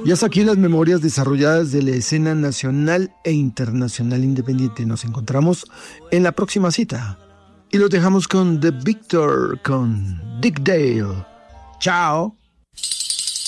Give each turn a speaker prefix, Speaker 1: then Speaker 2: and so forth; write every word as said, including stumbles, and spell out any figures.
Speaker 1: Y hasta aquí las memorias desarrolladas de la escena nacional e internacional independiente. Nos encontramos en la próxima cita. Y los dejamos con The Victor, con Dick Dale. Chao.